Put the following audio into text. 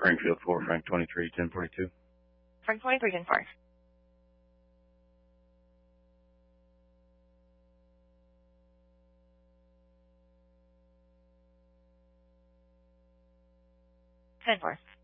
Springfield 4, Frank 23, 1042. Frank 23, 10-4. Ten four.